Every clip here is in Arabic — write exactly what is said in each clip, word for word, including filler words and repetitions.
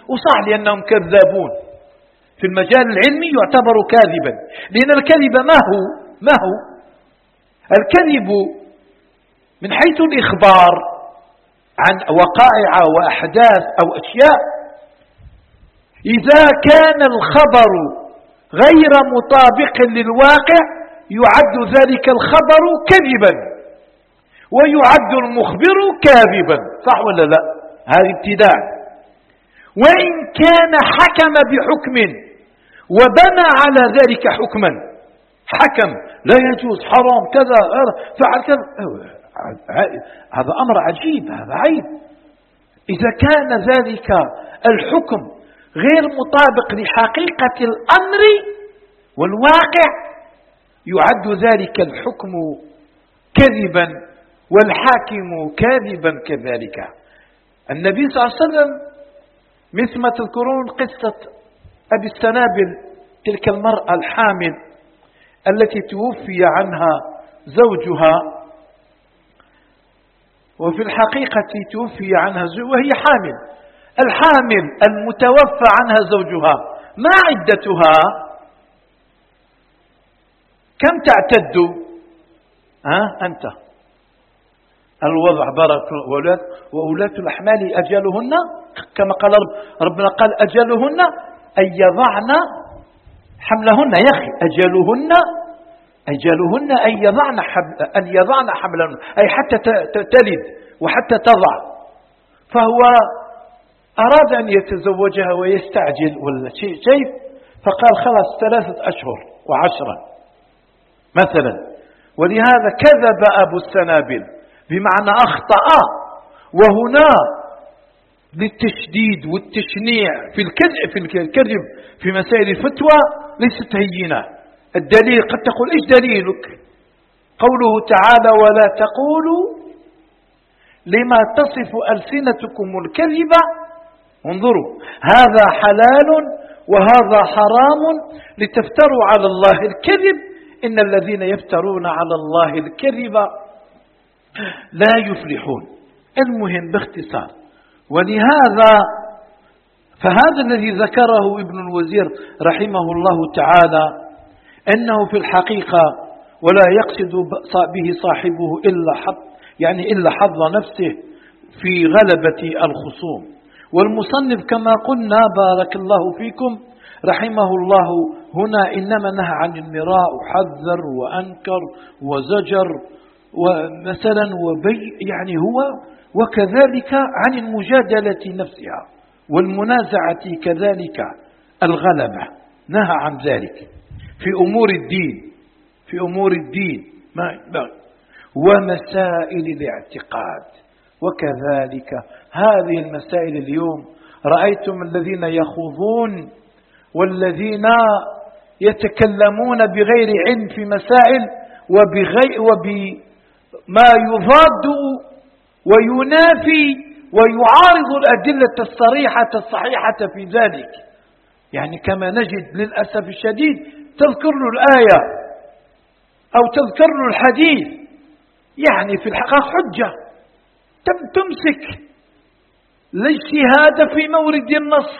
وصح لأنهم كذابون في المجال العلمي يعتبر كاذبا، لأن الكذب ما هو ما هو الكذب من حيث الإخبار عن وقائع وأحداث أو أشياء، إذا كان الخبر غير مطابق للواقع يعد ذلك الخبر كذبا ويعد المخبر كاذبا، صح ولا لا؟ هذا ابتداء. وإن كان حكم بحكم وبنى على ذلك حكما، حكم لا يجوز حرام كذا فعل كذا، هذا أمر عجيب، هذا عيب. إذا كان ذلك الحكم غير مطابق لحقيقة الأمر والواقع يعد ذلك الحكم كذبا والحاكم كاذبا كذلك. النبي صلى الله عليه وسلم مثل ما تذكرون قصة أبي السنابل، تلك المرأة الحامل التي توفي عنها زوجها، وفي الحقيقة توفي عنها زوجها وهي حامل. الحامل المتوفى عنها زوجها ما عدتها؟ كم تعتد؟ ها أنت الوضع بارك وأولاة وأولاة الأحمال أجلهن، كما قال ربنا قال أجلهن أن يضعن حملهن. يا أخي أجلهن أجلهن أن يضعن حمل أن يضعن حملهن، أي حتى تلد وحتى تضع. فهو أراد أن يتزوجها ويستعجل ولا شيء شيء، فقال خلاص ثلاثة أشهر وعشرة مثلا. ولهذا كذب أبو السنابل بمعنى أخطأ، وهنا للتشديد والتشنيع في الكذب في الكذب في مسائل الفتوى ليست هينة. الدليل قد تقول إيش دليلك؟ قوله تعالى ولا تقولوا لما تصف ألسنتكم الكذب، انظروا هذا حلال وهذا حرام لتفتروا على الله الكذب، إن الذين يفترون على الله الكذب لا يفلحون. المهم باختصار. ولهذا فهذا الذي ذكره ابن الوزير رحمه الله تعالى أنه في الحقيقة ولا يقصد به صاحبه إلا حظ يعني إلا حظ نفسه في غلبة الخصوم. والمصنف كما قلنا بارك الله فيكم رحمه الله هنا إنما نهى عن المراء وحذر وأنكر وزجر ومثلا وبي يعني هو، وكذلك عن المجادلة نفسها والمنازعة كذلك الغلبة، نهى عن ذلك في أمور الدين في أمور الدين ما ومسائل الاعتقاد. وكذلك هذه المسائل اليوم رأيتم الذين يخوضون والذين يتكلمون بغير علم في مسائل وبغير وبما يضاد وينافي ويعارض الأدلة الصريحة الصحيحة في ذلك. يعني كما نجد للأسف الشديد تذكر له الآية أو تذكر له الحديث، يعني في الحقيقة حجة تمسك لا اجتهاد في مورد النص،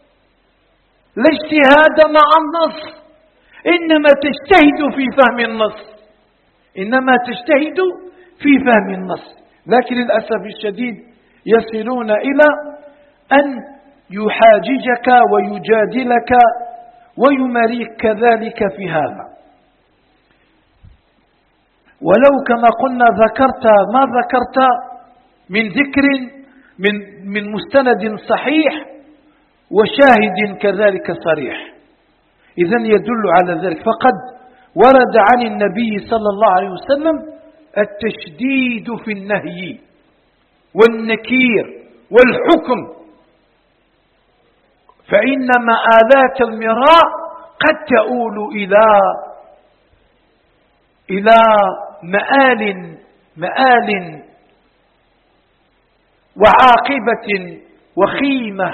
لا اجتهاد مع النص، إنما تجتهد في فهم النص إنما تجتهد في فهم النص. لكن للأسف الشديد يصلون إلى أن يحاججك ويجادلك ويماريك كذلك في هذا. ولو كما قلنا ذكرت ما ذكرت من ذكر من من مستند صحيح وشاهد كذلك صريح، إذن يدل على ذلك. فقد ورد عن النبي صلى الله عليه وسلم التشديد في النهي والنكير والحكم، فإن مآلات المراء قد تؤول إلى إلى مآل مآل وعاقبة وخيمة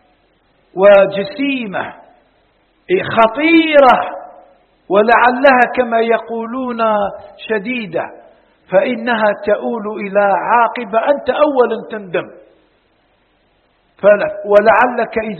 وجسيمة خطيرة، ولعلها كما يقولون شديدة، فإنها تؤول إلى عاقبة أنت أولا تندم. ولعلك إذا